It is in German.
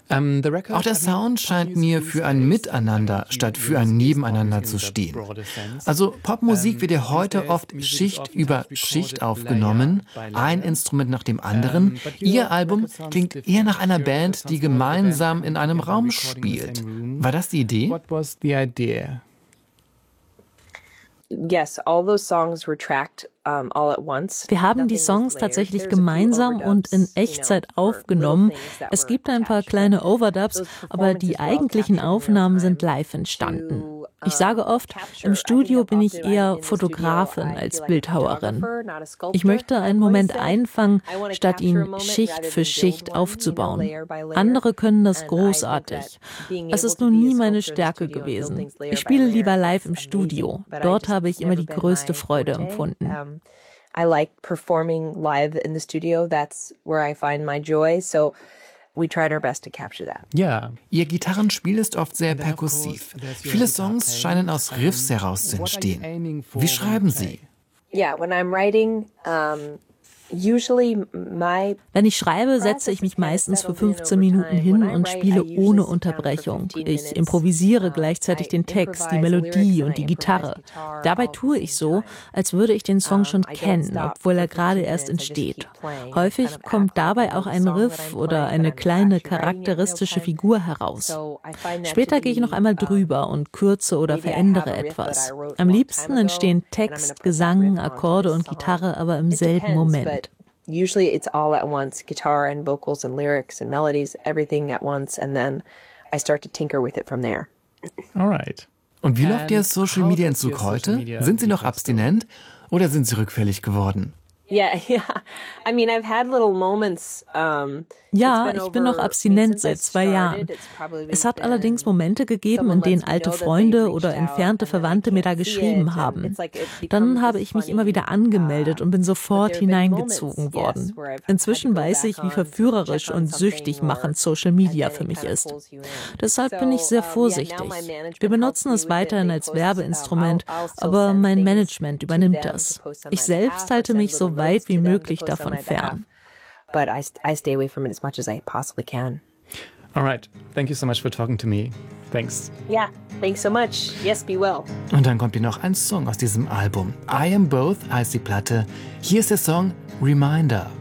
Auch der Sound scheint mir für ein Miteinander statt für ein Nebeneinander zu stehen. Also Popmusik wird ja heute oft Schicht über Schicht aufgenommen, ein Instrument nach dem anderen. Ihr Album klingt eher nach einer Band, die gemeinsam in einem Raum spielt. War das die Idee? Yes, all those songs were tracked all at once. Wir haben die Songs tatsächlich gemeinsam und in Echtzeit aufgenommen. Es gibt ein paar kleine Overdubs, aber die eigentlichen Aufnahmen sind live entstanden. Ich sage oft, im Studio bin ich eher Fotografin als Bildhauerin. Ich möchte einen Moment einfangen, statt ihn Schicht für Schicht aufzubauen. Andere können das großartig. Es ist nun nie meine Stärke gewesen. Ich spiele lieber live im Studio. Dort habe ich immer die größte Freude empfunden. I like performing live in the studio. That's where I find my joy. So we tried our best to capture that. Ja, Ihr Gitarrenspiel ist oft sehr perkussiv. Viele Songs scheinen aus Riffs heraus zu entstehen. Wie schreiben Sie? Yeah, when I'm writing, wenn ich schreibe, setze ich mich meistens für 15 Minuten hin und spiele ohne Unterbrechung. Ich improvisiere gleichzeitig den Text, die Melodie und die Gitarre. Dabei tue ich so, als würde ich den Song schon kennen, obwohl er gerade erst entsteht. Häufig kommt dabei auch ein Riff oder eine kleine charakteristische Figur heraus. Später gehe ich noch einmal drüber und kürze oder verändere etwas. Am liebsten entstehen Text, Gesang, Akkorde und Gitarre aber im selben Moment. Usually it's all at once, guitar and vocals and lyrics and melodies, everything at once, and then I start to tinker with it from there. Alright. Und wie läuft Ihr Social-Media-Entzug heute? Sind Sie noch abstinent oder sind Sie rückfällig geworden? Yeah. I mean, I've had little moments. Ja, ich bin noch abstinent seit 2 Jahren. Es hat allerdings Momente gegeben, in denen alte Freunde oder entfernte Verwandte mir da geschrieben haben. Dann habe ich mich immer wieder angemeldet und bin sofort hineingezogen worden. Inzwischen weiß ich, wie verführerisch und süchtig machend Social Media für mich ist. Deshalb bin ich sehr vorsichtig. Wir benutzen es weiterhin als Werbeinstrument, aber mein Management übernimmt das. Ich selbst halte mich so weit wie möglich davon fern. But I stay away from it as much as I possibly can. All right. Thank you so much for talking to me. Thanks. Yeah, thanks so much. Yes, be well. Und dann kommt hier noch ein Song aus diesem Album. I Am Both heißt die Platte. Hier ist der Song Reminder.